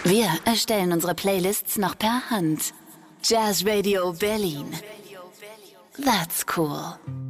Wir erstellen unsere Playlists noch per Hand. Jazz Radio Berlin. That's cool.